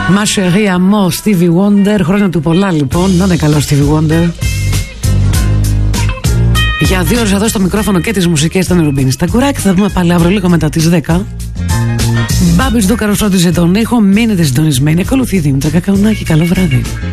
Ma chérie amour, Stevie Wonder. Χρόνια του πολλά λοιπόν. Να είναι καλό Stevie Wonder. Για 2 ώρες εδώ στο μικρόφωνο και τις μουσικές ήταν η Ρουμπίνη Στακουράκη. Θα δούμε πάλι αύριο λίγο μετά τις 10. Μπάμπης Δούκαρος φρόντιζε τον ήχο. Μείνετε συντονισμένοι. Ακολουθεί η Δήμητρα Κακαουνάκη. Καλό βράδυ.